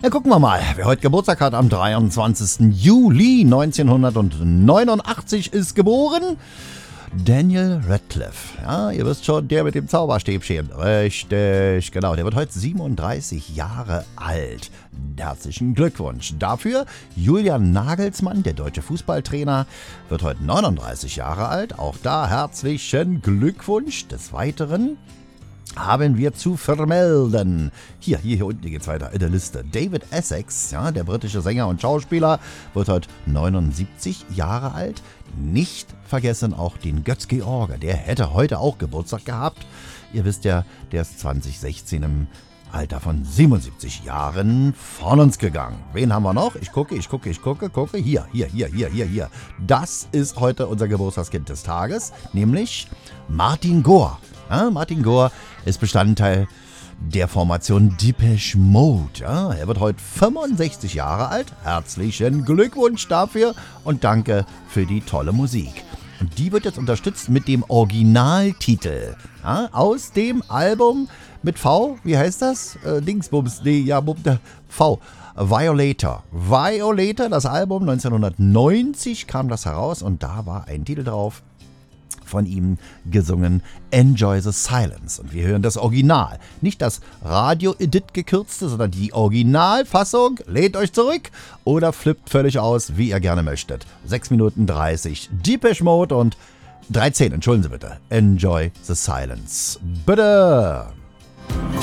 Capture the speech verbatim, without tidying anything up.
Ja, gucken wir mal, wer heute Geburtstag hat. Am dreiundzwanzigsten Juli neunzehnhundertneunundachtzig ist geboren Daniel Radcliffe. Ja, ihr wisst schon, der mit dem Zauberstäbchen. Richtig, genau. Der wird heute siebenunddreißig Jahre alt. Herzlichen Glückwunsch dafür. Julian Nagelsmann, der deutsche Fußballtrainer, wird heute neununddreißig Jahre alt. Auch da herzlichen Glückwunsch. Des Weiteren haben wir zu vermelden. Hier, hier, hier unten geht's weiter in der Liste. David Essex, ja, der britische Sänger und Schauspieler, wird heute neunundsiebzig Jahre alt. Nicht vergessen auch den Götz George, der hätte heute auch Geburtstag gehabt. Ihr wisst ja, der ist zwanzig sechzehn im Alter von siebenundsiebzig Jahren von uns gegangen. Wen haben wir noch? Ich gucke, ich gucke, ich gucke, gucke. Hier, hier, hier, hier, hier, hier. Das ist heute unser Geburtstagskind des Tages, nämlich Martin Gore. Ja, Martin Gore ist Bestandteil der Formation Depeche Mode. Ja, er wird heute fünfundsechzig Jahre alt. Herzlichen Glückwunsch dafür und danke für die tolle Musik. Und die wird jetzt unterstützt mit dem Originaltitel, ja, aus dem Album mit V. Wie heißt das? Äh, Dingsbums. Nee, ja, V. Violator. Violator, das Album neunzehnhundertneunzig kam das heraus und da war ein Titel drauf. Von ihm gesungen Enjoy the Silence. Und wir hören das Original. Nicht das Radio-Edit gekürzte, sondern die Originalfassung. Lehnt euch zurück oder flippt völlig aus, wie ihr gerne möchtet. sechs Minuten dreißig Depeche Mode und dreizehn, entschuldigen Sie bitte. Enjoy the Silence. Bitte!